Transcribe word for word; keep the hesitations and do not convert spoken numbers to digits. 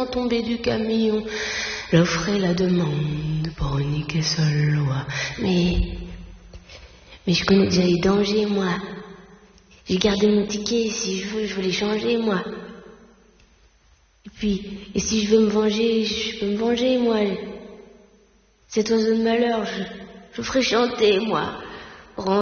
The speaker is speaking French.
enfant tombé du camion. L'offre et la demande pour unique et seule loi. Mais, mais je connais déjà les dangers, moi. J'ai gardé mon ticket, si je veux, je veux les changer, moi. Et puis, et si je veux me venger, je peux me venger, moi. Cet oiseau de malheur, je, je ferai chanter, moi.